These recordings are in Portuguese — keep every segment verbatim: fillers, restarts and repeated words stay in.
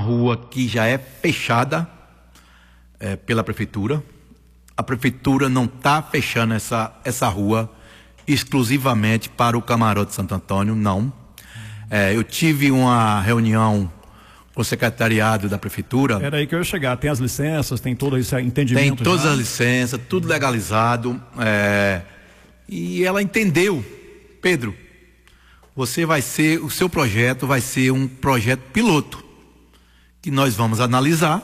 rua que já é fechada é, pela prefeitura. A prefeitura não está fechando essa, essa rua exclusivamente para o Camarote Santo Antônio, não. É, eu tive uma reunião com o secretariado da prefeitura. Era aí que eu ia chegar. Tem as licenças, tem todo esse entendimento. Tem todas já. as licenças, tudo legalizado. É, e ela entendeu, Pedro, você vai ser, o seu projeto vai ser um projeto piloto, que nós vamos analisar,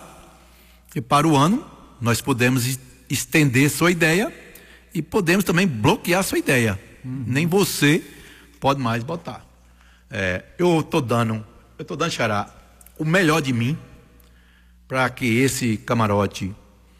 e para o ano nós podemos estender sua ideia e podemos também bloquear sua ideia. Uhum. Nem você pode mais botar. É, eu estou dando, eu estou dando, Xará, o melhor de mim para que esse camarote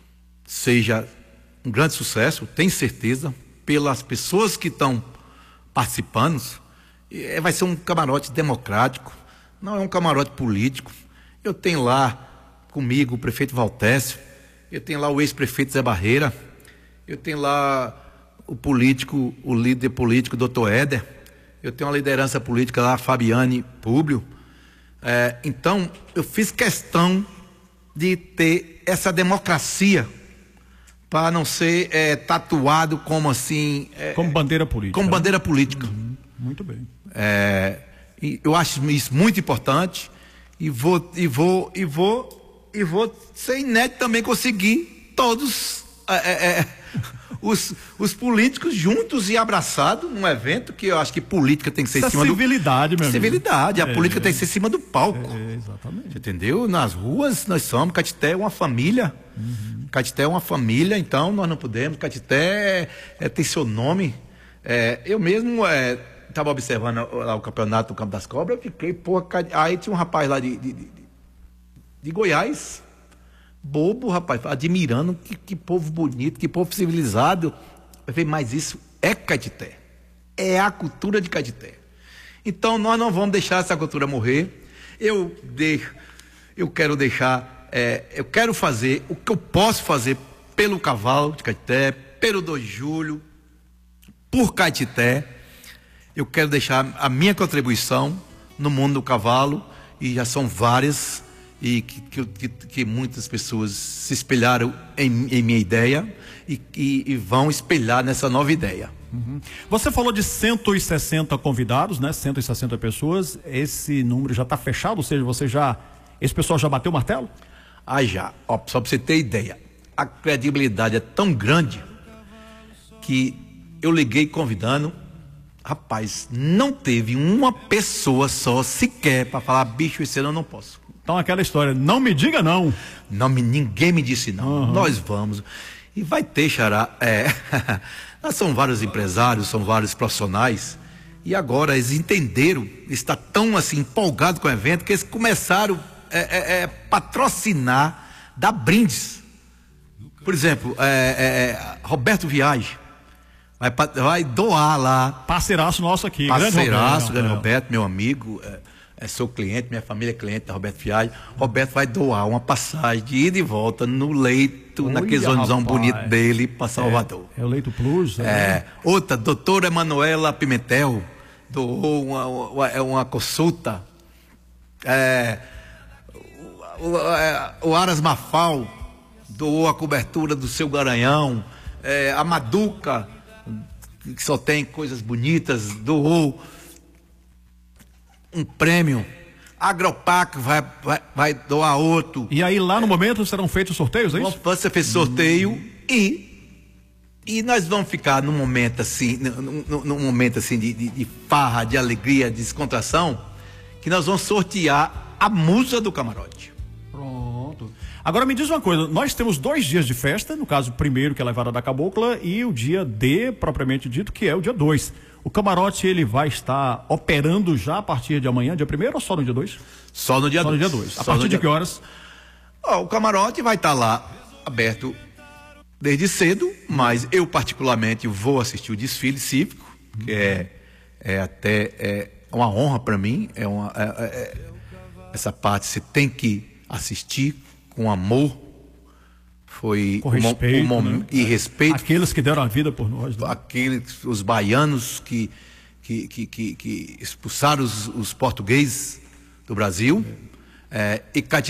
seja um grande sucesso, tenho certeza, pelas pessoas que estão participando. É, vai ser um camarote democrático, não é um camarote político. Eu tenho lá comigo o prefeito Valtécio, eu tenho lá o ex-prefeito Zé Barreira, eu tenho lá o político, o líder político doutor Éder, eu tenho uma liderança política lá, Fabiane Públio. É, então, eu fiz questão de ter essa democracia para não ser é, tatuado como assim... É, como bandeira política. Como né? bandeira política. Uhum. Muito bem. É, e eu acho isso muito importante e vou, e vou, e vou, e vou ser inédito também conseguir todos é, é, os, os políticos juntos e abraçados num evento que eu acho que política tem que ser Essa em cima civilidade, do... meu Civilidade, amigo. a política é, tem que ser em cima do palco. É, exatamente. Entendeu? Nas ruas nós somos, Caetité é uma família. Uhum. Caetité é uma família, então nós não podemos. Caetité é, é, tem seu nome. É, eu mesmo... É, estava observando lá o campeonato do Campo das Cobras, eu fiquei, porra, aí tinha um rapaz lá de, de, de, de Goiás, bobo, rapaz, admirando, que, que povo bonito, que povo civilizado. Eu falei, mas isso é Caetité, é a cultura de Caetité. Então nós não vamos deixar essa cultura morrer. Eu deixo, eu quero deixar, é, eu quero fazer o que eu posso fazer pelo cavalo de Caetité, pelo dois de julho, por Caetité. Eu quero deixar a minha contribuição no mundo do cavalo, e já são várias, e que, que, que muitas pessoas se espelharam em, em minha ideia e, e, e vão espelhar nessa nova ideia. Uhum. Você falou de cento e sessenta convidados, né? cento e sessenta pessoas. Esse número já está fechado? Ou seja, você já, esse pessoal já bateu o martelo? Ah, já. Ó, só para você ter ideia, a credibilidade é tão grande que eu liguei convidando. Rapaz, não teve uma pessoa só sequer para falar, bicho, esse ano eu não posso. Então aquela história, não me diga não. Não me, ninguém me disse não. Uhum. Nós vamos. E vai ter, Xará. É, nós somos vários empresários, são vários profissionais. E agora eles entenderam, está tão assim empolgado com o evento, que eles começaram a é, é, é, patrocinar, dar brindes. Por exemplo, é, é, Roberto Viagem. Vai, vai doar lá. Parceiraço nosso aqui. Parceiraço, grande Roberto, meu amigo, é, é seu cliente, minha família é cliente da Roberto Fialho. Roberto vai doar uma passagem de ida e volta no leito, Olha, naquele ônibusão bonito dele para Salvador. É, é o Leito Plus. É, é. Outra, doutora Emanuela Pimentel doou uma, uma, uma consulta. É, o, o, o Aras Mafal doou a cobertura do seu Garanhão. É, a Maduca, que só tem coisas bonitas, doou um prêmio. A Agropac vai, vai, vai doar outro. E aí lá no é, momento serão feitos sorteios, é isso? Você fez sorteio hum. e, e nós vamos ficar num momento assim, num, num momento assim de, de, de farra, de alegria, de descontração, que nós vamos sortear a musa do camarote. Pronto. Agora me diz uma coisa, nós temos dois dias de festa, no caso o primeiro que é a levada da cabocla e o dia D, propriamente dito, que é o dia dois. O camarote ele vai estar operando já a partir de amanhã, dia primeiro, ou só no dia dois? Só no dia dois. Só no dia dois. A partir de que horas? Oh, o camarote vai estar lá aberto desde cedo, mas eu particularmente vou assistir o desfile cívico, que é, é até é uma honra para mim, é uma, é, é, essa parte você tem que assistir com amor, foi com respeito, um, um, né? e respeito. Aqueles que deram a vida por nós. Né? Aqueles, os baianos que, que, que, que, que expulsaram os, os portugueses do Brasil. É. É, e